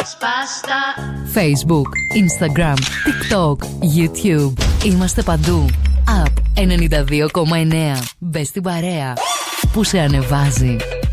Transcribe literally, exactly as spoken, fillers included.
σπάστα. Facebook, Instagram, TikTok, YouTube. Είμαστε παντού. App ενενήντα δύο κόμμα εννέα. Μπες στην παρέα που σε ανεβάζει.